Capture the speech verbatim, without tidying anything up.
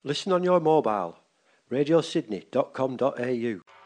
Listen on your mobile. radio sydney dot com dot a u